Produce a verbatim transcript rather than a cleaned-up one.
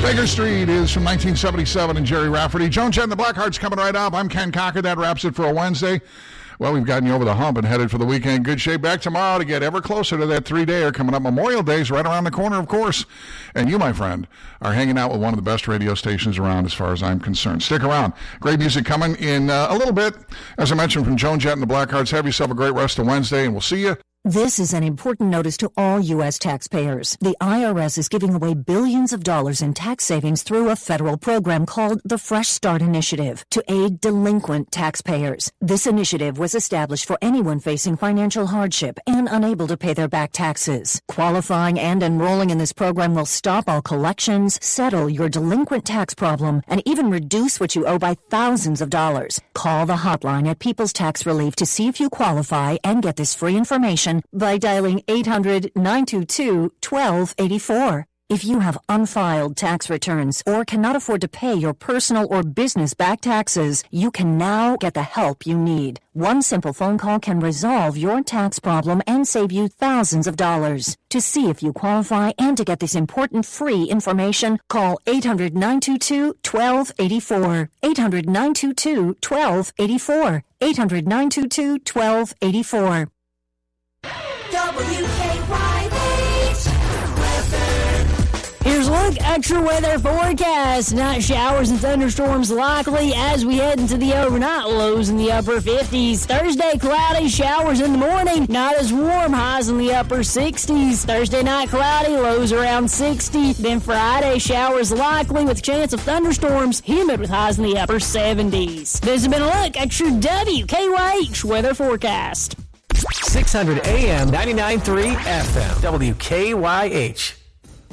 Baker Street is from nineteen seventy-seven and Jerry Rafferty. Joan Jett and the Blackhearts coming right up. I'm Ken Cocker. That wraps it for a Wednesday. Well, we've gotten you over the hump and headed for the weekend. Good shape. Back tomorrow to get ever closer to that three-dayer coming up. Memorial Day's right around the corner, of course. And you, my friend, are hanging out with one of the best radio stations around as far as I'm concerned. Stick around. Great music coming in uh, a little bit. As I mentioned, from Joan Jett and the Blackhearts, have yourself a great rest of Wednesday, and we'll see you. This is an important notice to all U S taxpayers. The I R S is giving away billions of dollars in tax savings through a federal program called the Fresh Start Initiative to aid delinquent taxpayers. This initiative was established for anyone facing financial hardship and unable to pay their back taxes. Qualifying and enrolling in this program will stop all collections, settle your delinquent tax problem, and even reduce what you owe by thousands of dollars. Call the hotline at People's Tax Relief to see if you qualify and get this free information by dialing eight hundred, nine two two, one two eight four. If you have unfiled tax returns or cannot afford to pay your personal or business back taxes, you can now get the help you need. One simple phone call can resolve your tax problem and save you thousands of dollars. To see if you qualify and to get this important free information, call eight hundred, nine two two, one two eight four. eight hundred, nine two two, one two eight four. eight hundred, nine two two, one two eight four. W K Y H weather. Here's a look at your weather forecast. Night showers and thunderstorms likely as we head into the overnight. Lows in the upper fifties. Thursday, cloudy, showers in the morning. Not as warm, highs in the upper sixties. Thursday night, cloudy, lows around sixty. Then Friday, showers likely with chance of thunderstorms. Humid with highs in the upper seventies. This has been a look at your W K Y H weather forecast. six hundred A M, ninety-nine point three F M, W K Y H.